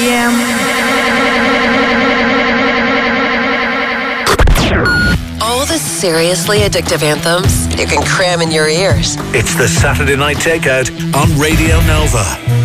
p.m. All the seriously addictive anthems you can cram in your ears. It's the Saturday Night Takeout on Radio Nova.